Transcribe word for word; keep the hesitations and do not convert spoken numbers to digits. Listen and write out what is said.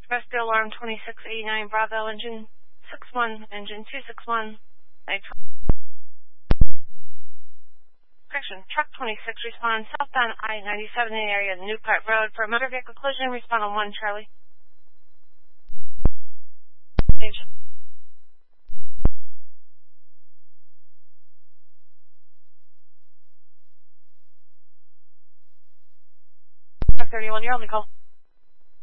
Rescue alarm twenty-six eighty-nine, Bravo, engine six one, engine two six one. Correction, truck twenty-six, respond southbound I ninety-seven in the area of New Park Road for a motor vehicle collision. Respond on one, Charlie. Page. thirty-one, you're on the call.